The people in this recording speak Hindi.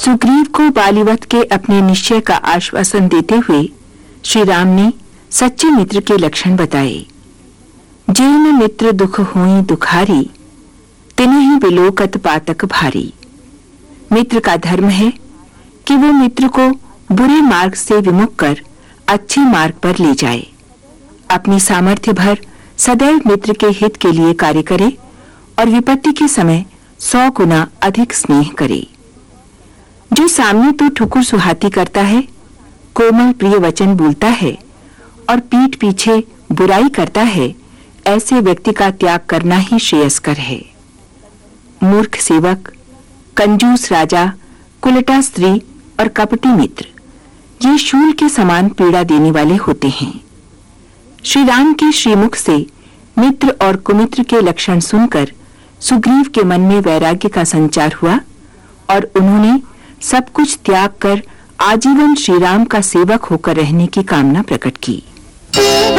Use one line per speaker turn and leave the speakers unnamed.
सुग्रीव को बालीवध के अपने निश्चय का आश्वासन देते हुए श्री राम ने सच्चे मित्र के लक्षण बताए। जिन मित्र दुख होई दुखारी, तिन्हि बिलोकत पातक भारी। मित्र का धर्म है कि वो मित्र को बुरे मार्ग से विमुख कर अच्छे मार्ग पर ले जाए, अपनी सामर्थ्य भर सदैव मित्र के हित के लिए कार्य करे और विपत्ति के समय 100 गुना अधिक स्नेह करे। जो सामने तो ठुकुर सुहाती करता है, कोमल प्रिय वचन बोलता है और पीठ पीछे बुराई करता है, ऐसे व्यक्ति का त्याग करना ही श्रेयस्कर है। मूर्ख सेवक, कंजूस राजा, कुलटा स्त्री और कपटी मित्र, ये शूल के समान पीड़ा देने वाले होते हैं। श्री राम के श्रीमुख से मित्र और कुमित्र के लक्षण सुनकर सुग्रीव के मन में वैराग्य का संचार हुआ और उन्होंने सब कुछ त्याग कर आजीवन श्री राम का सेवक होकर रहने की कामना प्रकट की।